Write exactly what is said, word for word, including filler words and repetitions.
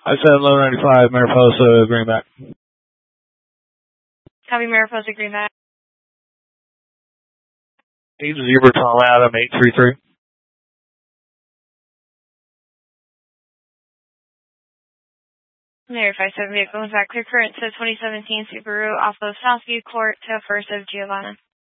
I said low ninety-five, Mariposa, Greenback. Copy, Mariposa, Greenback. He's Zebra Tom Adam, eight three three. Mary five seven vehicle, in fact, clear current to twenty seventeen Subaru off of Southview Court to First of Giovanna.